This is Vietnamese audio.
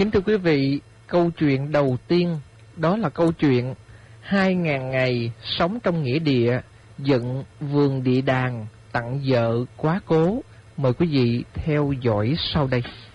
Kính thưa quý vị, câu chuyện đầu tiên đó là câu chuyện 2.000 ngày sống trong nghĩa địa, dựng vườn địa đàng, tặng vợ quá cố. Mời quý vị theo dõi sau đây.